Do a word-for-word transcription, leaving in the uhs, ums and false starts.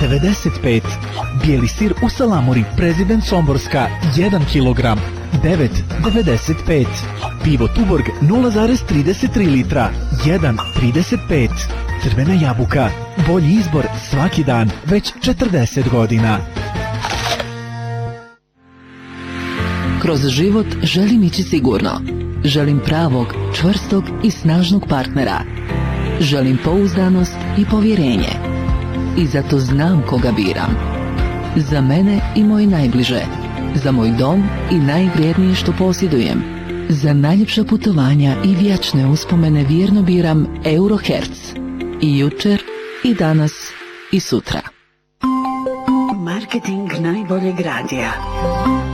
devedeset pet. Bijeli sir u salamuri Prezident Somborska jedan kilogram, devet devedeset pet. Pivo Tuborg nula zarez trideset tri litra, jedan trideset pet. Crvena jabuka, bolji izbor svaki dan, već četrdeset godina. Kroz život želim ići sigurno. Želim pravog, čvrstog i snažnog partnera. Želim pouzdanost i povjerenje. I zato znam koga biram. Za mene i moje najbliže. Za moj dom i najvrijednije što posjedujem. Za najljepša putovanja i vječne uspomene vjerno biram Eurohertz. I jučer, i danas, i sutra. Marketing najboljeg radija.